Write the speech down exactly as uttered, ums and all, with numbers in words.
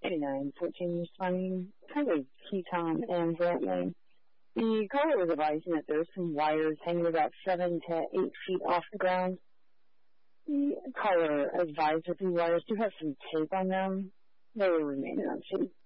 eighty-nine fourteen responding, probably Keaton and Brantley. The caller was advising that there's some wires hanging about seven to eight feet off the ground. The caller advised that the wires do have some tape on them. They will remain unseen.